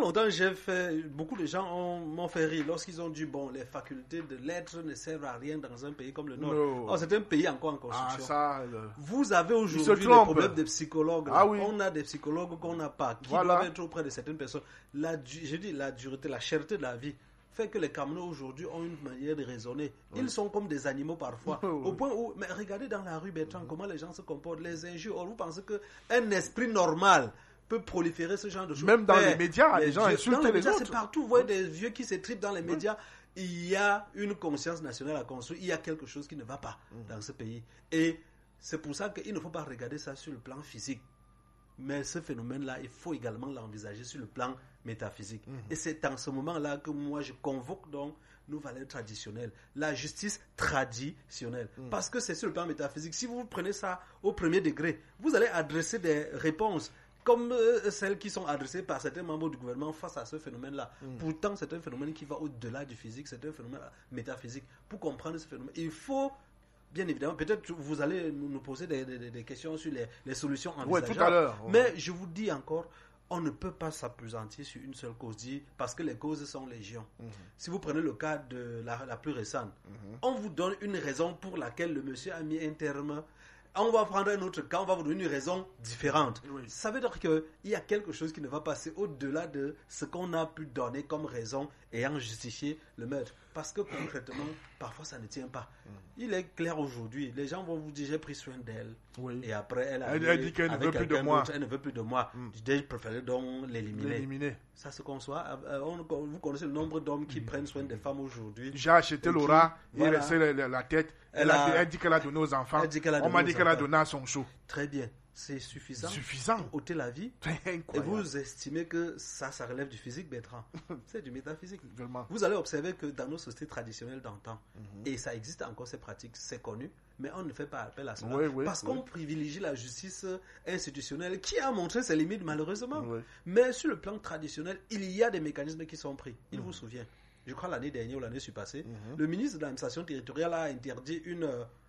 longtemps, beaucoup de gens m'ont fait rire lorsqu'ils ont dit, bon, les facultés de lettres ne servent à rien dans un pays comme le nôtre. No. Oh, c'est un pays encore en construction. Ça, vous avez aujourd'hui des problèmes de psychologues. Ah, oui. On a des psychologues qu'on n'a pas, qui doivent être auprès de certaines personnes. Je dis la dureté, la cherté de la vie fait que les Camerounais aujourd'hui ont une manière de raisonner. Ils sont comme des animaux parfois. Au point où, mais regardez dans la rue, Bertrand, comment les gens se comportent, les injures. Vous pensez qu'un esprit normal peut proliférer ce genre de choses? Même dans les médias, les gens insultent les autres. C'est partout. Vous voyez des vieux qui s'étripent dans les médias. Il y a une conscience nationale à construire. Il y a quelque chose qui ne va pas dans ce pays. Et c'est pour ça qu'il ne faut pas regarder ça sur le plan physique. Mais ce phénomène-là, il faut également l'envisager sur le plan métaphysique. Et c'est en ce moment-là que moi, je convoque donc nos valeurs traditionnelles. La justice traditionnelle. Parce que c'est sur le plan métaphysique. Si vous prenez ça au premier degré, vous allez adresser des réponses comme celles qui sont adressées par certains membres du gouvernement face à ce phénomène-là. Pourtant, c'est un phénomène qui va au-delà du physique. C'est un phénomène métaphysique. Pour comprendre ce phénomène, il faut... Bien évidemment, peut-être vous allez nous poser des questions sur les solutions envisageables. Oui, tout à l'heure. Mais je vous dis encore, on ne peut pas s'appesantir sur une seule cause, parce que les causes sont légion. Si vous prenez le cas de la plus récente, on vous donne une raison pour laquelle le monsieur a mis un terme. On va prendre un autre cas, on va vous donner une raison différente. Oui. Ça veut dire qu'il y a quelque chose qui ne va passer au-delà de ce qu'on a pu donner comme raison ayant justifié le meurtre. Parce que concrètement, parfois ça ne tient pas. Il est clair aujourd'hui, les gens vont vous dire j'ai pris soin d'elle. Oui. Et après elle dit qu'elle ne veut plus de moi. Elle ne veut plus de moi. Je préférais donc l'éliminer. Ça se conçoit. Vous connaissez le nombre d'hommes qui prennent soin des femmes aujourd'hui. J'ai acheté Laura, il restait la tête. Elle dit qu'elle a donné aux enfants. On m'a dit qu'elle a donné à son show. Très bien. C'est suffisant pour ôter la vie. Et vous estimez que ça relève du physique, Bertrand. C'est du métaphysique. Vraiment. Vous allez observer que dans nos sociétés traditionnelles d'antan, et ça existe encore ces pratiques, c'est connu, mais on ne fait pas appel à cela. Parce qu'on privilégie la justice institutionnelle qui a montré ses limites malheureusement. Mais sur le plan traditionnel, il y a des mécanismes qui sont pris. Il vous souvient. Je crois l'année dernière ou l'année surpassée, le ministre de l'administration territoriale a interdit une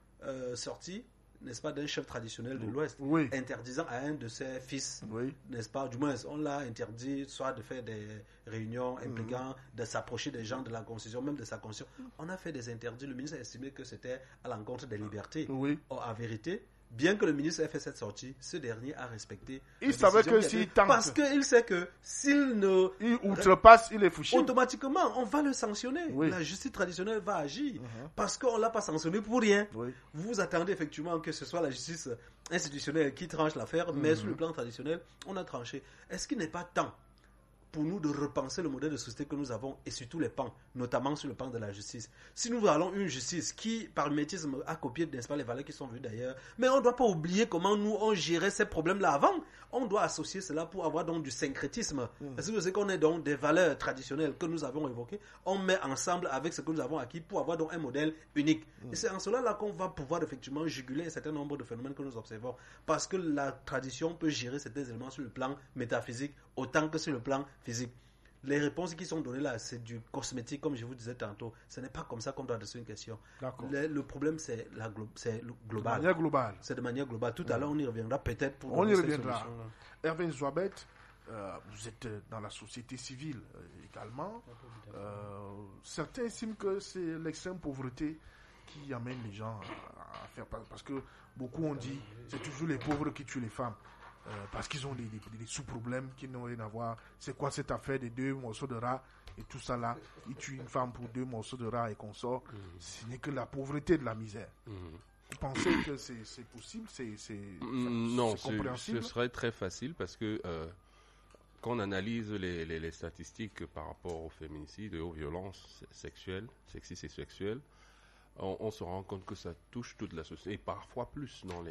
sortie, n'est-ce pas, d'un chef traditionnel de l'Ouest, interdisant à un de ses fils, n'est-ce pas, du moins on l'a interdit soit de faire des réunions impliquant de s'approcher des gens de la Constitution, même de sa Constitution. On a fait des interdits, le ministre a estimé que c'était à l'encontre des libertés. Or, en vérité, bien que le ministre ait fait cette sortie, ce dernier a respecté. Il savait que s'il tente. Parce qu'il sait que s'il ne... Il outrepasse, il est fouché. Automatiquement, on va le sanctionner. La justice traditionnelle va agir. Parce qu'on ne l'a pas sanctionné pour rien. Vous vous attendez effectivement que ce soit la justice institutionnelle qui tranche l'affaire, mais sur le plan traditionnel, on a tranché. Est-ce qu'il n'est pas temps pour nous de repenser le modèle de société que nous avons et sur tous les pans, notamment sur le pan de la justice. Si nous allons une justice qui, par mimétisme, a copié, n'est-ce pas, les valeurs qui sont venues d'ailleurs, mais on ne doit pas oublier comment nous, on gérait ces problèmes-là avant. On doit associer cela pour avoir donc du syncrétisme. Parce que vous savez qu'on est donc des valeurs traditionnelles que nous avons évoquées, on met ensemble avec ce que nous avons acquis pour avoir donc un modèle unique. Et c'est en cela là qu'on va pouvoir effectivement juguler un certain nombre de phénomènes que nous observons. Parce que la tradition peut gérer certains éléments sur le plan métaphysique autant que sur le plan physique. Les réponses qui sont données là, c'est du cosmétique, comme je vous disais tantôt. Ce n'est pas comme ça qu'on doit adresser une question. Le problème, c'est global. De manière globale. C'est de manière globale. Tout à l'heure, on y reviendra peut-être pour on y reviendra. Hervé Nzouabet, vous êtes dans la société civile également. Certains estiment que c'est l'extrême pauvreté qui amène les gens à faire... Parce que beaucoup ont dit c'est toujours les pauvres qui tuent les femmes. Parce qu'ils ont des sous-problèmes qui n'ont rien à voir. C'est quoi cette affaire des 2 morceaux de rat et tout ça là? Ils tuent une femme pour 2 morceaux de rat et qu'on sort. Ce n'est que la pauvreté de la misère. Vous pensez que c'est possible? Non, c'est compréhensible? Ce serait très facile parce que quand on analyse les statistiques par rapport aux féminicides et aux violences sexuelles, sexistes et sexuelles, on se rend compte que ça touche toute la société et parfois plus dans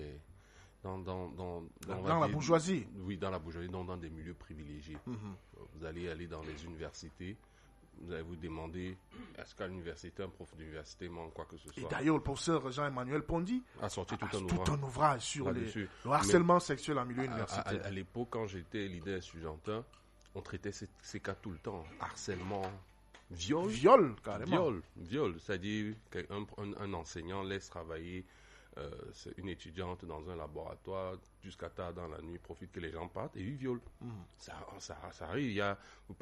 la bourgeoisie. Oui, dans la bourgeoisie, dans des milieux privilégiés. Vous allez aller dans les universités, vous allez vous demander est-ce qu'à l'université, un prof d'université manque quoi que ce soit. Et d'ailleurs, le professeur Jean-Emmanuel Pondy a sorti tout un ouvrage sur le harcèlement sexuel en milieu universitaire. À l'époque, quand j'étais leader estudiantin, on traitait ces cas tout le temps. Harcèlement, viol, carrément. Viol, c'est-à-dire qu'un enseignant laisse travailler c'est une étudiante dans un laboratoire jusqu'à tard dans la nuit, profite que les gens partent et ils violent. Ça arrive.